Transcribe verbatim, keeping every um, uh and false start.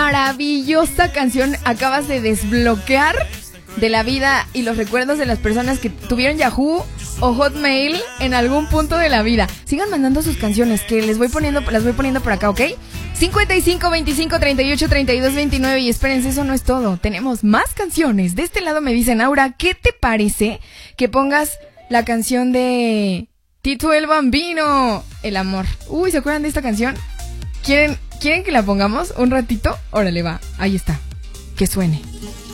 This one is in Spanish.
maravillosa canción acabas de desbloquear de la vida y los recuerdos de las personas que tuvieron Yahoo o Hotmail en algún punto de la vida. Sigan mandando sus canciones que les voy poniendo, las voy poniendo por acá, ¿ok? cincuenta y cinco, veinticinco, treinta y ocho, treinta y dos, veintinueve. Y espérense, eso no es todo. Tenemos más canciones. De este lado me dicen, Aura, ¿qué te parece que pongas la canción de Tito el Bambino? El amor. Uy, ¿se acuerdan de esta canción? ¿Quieren, ¿quieren que la pongamos un ratito? Órale, va. Ahí está. Que suene.